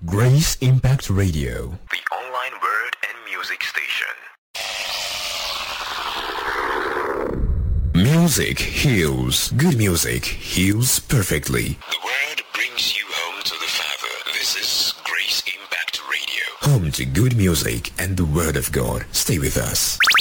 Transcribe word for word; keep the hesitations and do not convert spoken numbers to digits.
Grace Impact Radio, the online word and music station. Music heals. Good music heals perfectly. The word brings you home to the Father. This is Grace Impact Radio. Home to good music and the Word of God. Stay with us.